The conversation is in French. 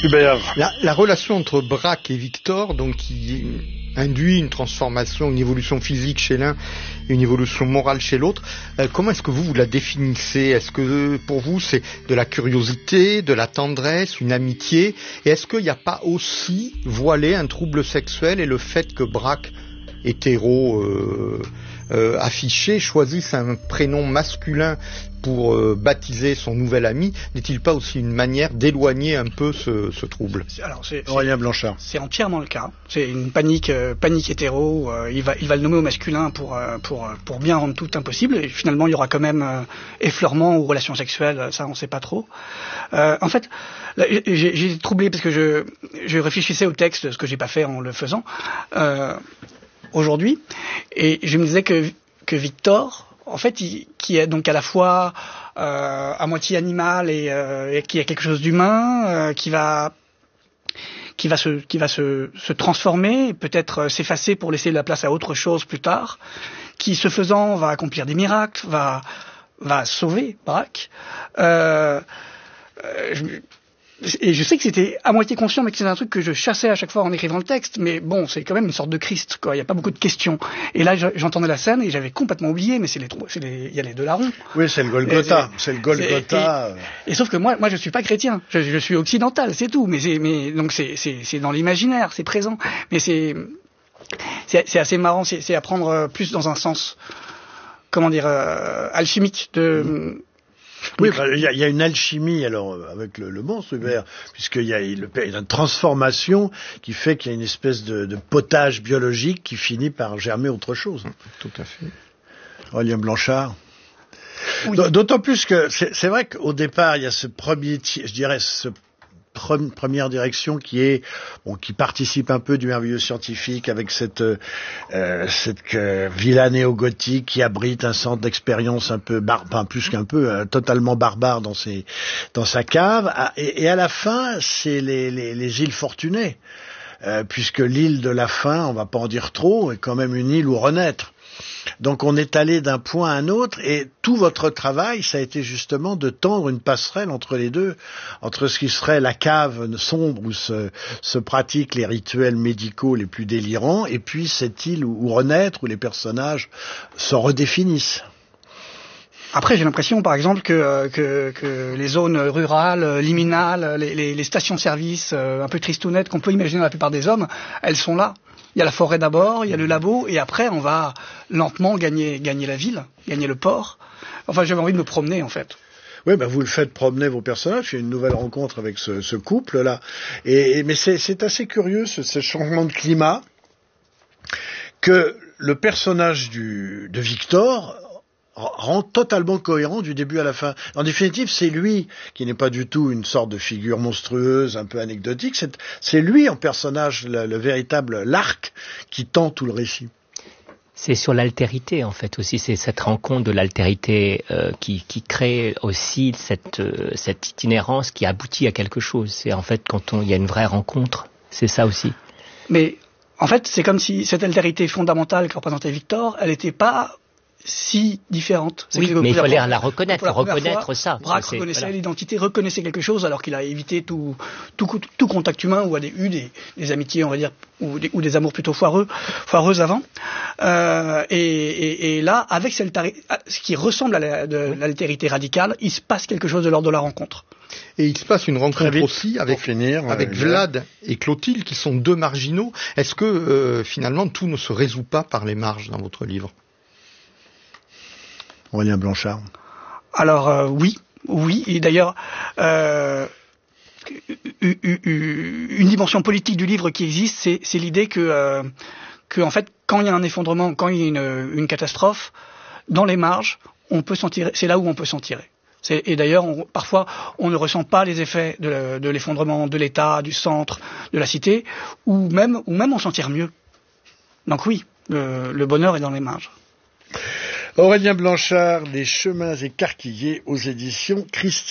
Hubert. La relation entre Braque et Victor, donc qui induit une transformation, une évolution physique chez l'un et une évolution morale chez l'autre, comment est-ce que vous la définissez? Est-ce que pour vous c'est de la curiosité, de la tendresse, une amitié? Et est-ce qu'il n'y a pas aussi voilé un trouble sexuel et le fait que Braque, hétéro affiché, choisisse un prénom masculin pour baptiser son nouvel ami, n'est-il pas aussi une manière d'éloigner un peu ce trouble? Alors, Aurélien Blanchard. C'est entièrement le cas. C'est une panique hétéro. Il va le nommer au masculin pour bien rendre tout impossible. Et finalement, il y aura quand même effleurement ou relations sexuelles. Ça, on sait pas trop. En fait, là, j'ai troublé parce que je réfléchissais au texte, ce que j'ai pas fait en le faisant aujourd'hui, et je me disais que Victor, en fait, qui est donc à la fois à moitié animal et qui a quelque chose d'humain, qui va se transformer, peut-être s'effacer pour laisser la place à autre chose plus tard, qui ce faisant va accomplir des miracles, va sauver Braque. Et je sais que c'était à moitié conscient, mais que c'est un truc que je chassais à chaque fois en écrivant le texte. Mais bon, c'est quand même une sorte de Christ, quoi. Il n'y a pas beaucoup de questions. Et là, j'entendais la scène et j'avais complètement oublié. Mais il y a les deux larrons. Oui, c'est le Golgotha. C'est le Golgotha. Et sauf que moi, je suis pas chrétien. Je suis occidental, c'est tout. Mais donc c'est dans l'imaginaire, c'est présent. Mais c'est assez marrant. C'est à prendre plus dans un sens, comment dire, alchimique de. Oui, il y a une alchimie alors avec le monstre Hubert, puisqu'il y a une transformation qui fait qu'il y a une espèce de potage biologique qui finit par germer autre chose. Tout à fait. Aurélien Blanchard. Oui. D'autant plus que c'est vrai qu'au départ il y a ce premier, je dirais première direction qui participe un peu du merveilleux scientifique avec cette villa néo-gothique qui abrite un centre d'expérience un peu plus qu'un peu totalement barbare dans sa cave, et à la fin c'est les îles Fortunées, puisque l'île de la Faim, on va pas en dire trop, est quand même une île où renaître. Donc on est allé d'un point à un autre, et tout votre travail, ça a été justement de tendre une passerelle entre les deux, entre ce qui serait la cave sombre où se pratiquent les rituels médicaux les plus délirants, et puis cette île où renaître, où les personnages se redéfinissent. Après, j'ai l'impression, par exemple, que les zones rurales, liminales, les stations-service un peu tristounettes qu'on peut imaginer dans la plupart des hommes, elles sont là. Il y a la forêt d'abord, il y a le labo, et après, on va lentement gagner la ville, gagner le port. Enfin, j'avais envie de me promener, en fait. Oui, vous le faites promener vos personnages. Il y a une nouvelle rencontre avec ce couple-là. Mais c'est assez curieux, ce changement de climat, que le personnage de Victor rend totalement cohérent du début à la fin. En définitive, c'est lui qui n'est pas du tout une sorte de figure monstrueuse, un peu anecdotique. C'est lui en personnage, le véritable l'arc qui tend tout le récit. C'est sur l'altérité en fait aussi, c'est cette rencontre de l'altérité qui crée aussi cette itinérance qui aboutit à quelque chose. C'est en fait quand il y a une vraie rencontre, c'est ça aussi. Mais en fait, c'est comme si cette altérité fondamentale que représentait Victor, elle n'était pas si différente. Oui, mais il fallait la reconnaître, ça. Braque reconnaissait l'identité, reconnaissait quelque chose, alors qu'il a évité tout contact humain, ou a eu des amitiés, on va dire, ou des amours plutôt foireuses avant. Et là, avec ce qui ressemble à l'altérité radicale, il se passe quelque chose de l'ordre de la rencontre. Et il se passe une rencontre aussi avec Vlad et Clotilde, qui sont deux marginaux. Est-ce que finalement tout ne se résout pas par les marges dans votre livre? Aurélien Blanchard. Alors oui, et d'ailleurs une dimension politique du livre qui existe, c'est l'idée que en fait, quand il y a un effondrement, quand il y a une catastrophe, dans les marges, on peut s'en tirer. C'est là où on peut s'en tirer. Et d'ailleurs, parfois, on ne ressent pas les effets de l'effondrement de l'État, du centre, de la cité, ou même on s'en tire mieux. Donc oui, le bonheur est dans les marges. Aurélien Blanchard, Les chemins écarquillés aux éditions Christie.